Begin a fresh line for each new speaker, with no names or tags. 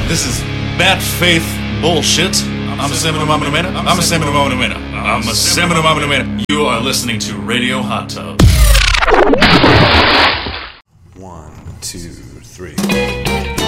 This is bad faith bullshit. I'm a Seminole Mama Nomena. I'm a Seminole Mama Nomena. I'm a Seminole Mama Nomena. You are listening to Radio Hot Tub.
1, 2, 3.